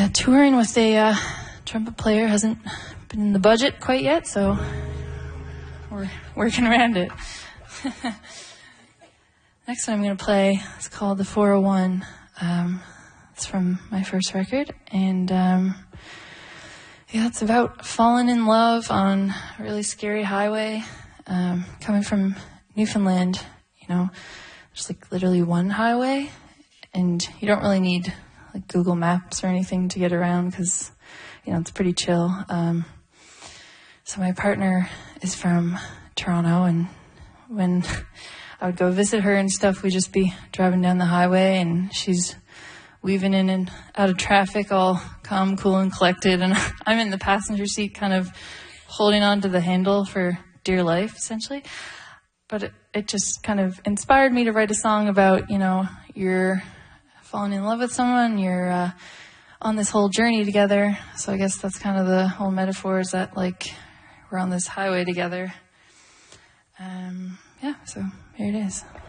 Yeah, touring with a trumpet player hasn't been in the budget quite yet, so we're working around it. Next one I'm going to play is called The 401. It's from my first record, and it's about falling in love on a really scary highway. Coming from Newfoundland, there's like literally one highway, and you don't really need like Google Maps or anything to get around because, it's pretty chill. So my partner is from Toronto, and when I would go visit her and stuff, we'd just be driving down the highway, and she's weaving in and out of traffic, all calm, cool, and collected, and I'm in the passenger seat kind of holding on to the handle for dear life, essentially. But it just kind of inspired me to write a song about, you're falling in love with someone, you're on this whole journey together. So I guess that's kind of the whole metaphor, is that, like, we're on this highway together. So here it is.